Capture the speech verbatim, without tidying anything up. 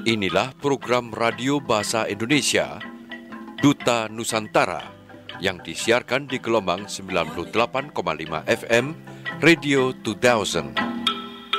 Inilah program Radio Bahasa Indonesia, Duta Nusantara, yang disiarkan di gelombang sembilan puluh delapan koma lima F M, Radio dua ribu.